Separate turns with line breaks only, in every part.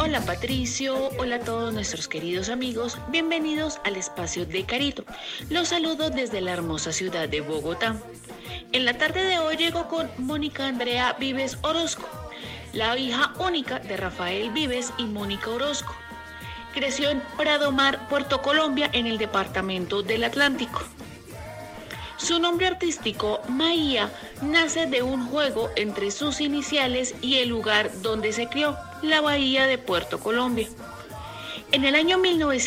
Hola Patricio, hola a todos nuestros queridos amigos, bienvenidos al espacio de Carito. Los saludo desde la hermosa ciudad de Bogotá. En la tarde de hoy llego con Mónica Andrea Vives Orozco, la hija única de Rafael Vives y Mónica Orozco. Creció en Prado Mar, Puerto Colombia, en el departamento del Atlántico. Su nombre artístico, Maía, nace de un juego entre sus iniciales y el lugar donde se crió, la Bahía de Puerto Colombia. En el año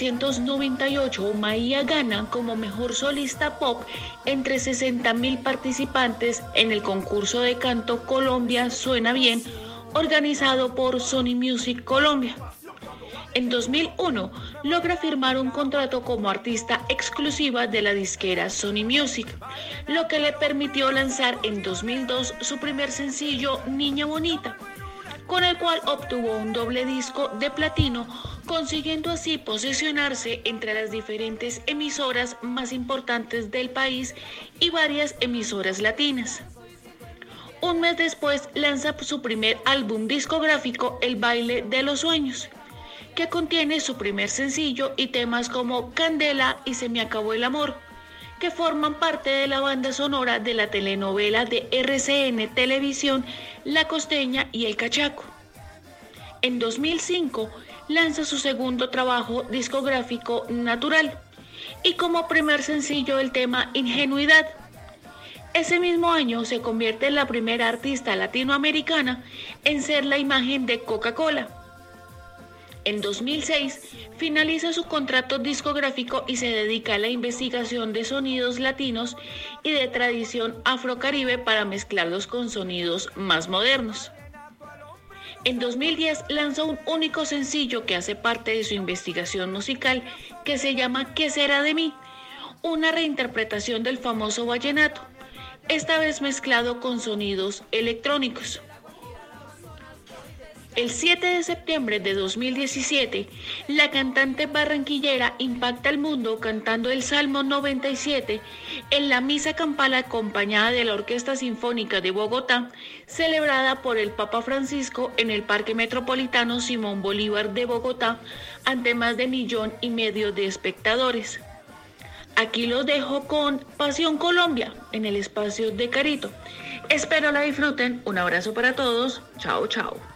1998, Maía gana como mejor solista pop entre 60.000 participantes en el concurso de canto Colombia Suena Bien, organizado por Sony Music Colombia. En 2001 logra firmar un contrato como artista exclusiva de la disquera Sony Music, lo que le permitió lanzar en 2002 su primer sencillo Niña Bonita, con el cual obtuvo un doble disco de platino, consiguiendo así posicionarse entre las diferentes emisoras más importantes del país y varias emisoras latinas. Un mes después lanza su primer álbum discográfico, El Baile de los Sueños, que contiene su primer sencillo y temas como Candela y Se me acabó el amor, que forman parte de la banda sonora de la telenovela de RCN Televisión La Costeña y El Cachaco. En 2005 lanza su segundo trabajo discográfico, Natural, y como primer sencillo el tema Ingenuidad. Ese mismo año se convierte en la primera artista latinoamericana en ser la imagen de Coca-Cola. En 2006 finaliza su contrato discográfico y se dedica a la investigación de sonidos latinos y de tradición afrocaribe para mezclarlos con sonidos más modernos. En 2010 lanza un único sencillo que hace parte de su investigación musical, que se llama ¿Qué será de mí?, una reinterpretación del famoso vallenato, esta vez mezclado con sonidos electrónicos. El 7 de septiembre de 2017, la cantante barranquillera impacta al mundo cantando el Salmo 97 en la misa campal acompañada de la Orquesta Sinfónica de Bogotá, celebrada por el Papa Francisco en el Parque Metropolitano Simón Bolívar de Bogotá, ante más de 1,5 millones de espectadores. Aquí los dejo con Pasión Colombia en el espacio de Carito. Espero la disfruten. Un abrazo para todos. Chao, chao.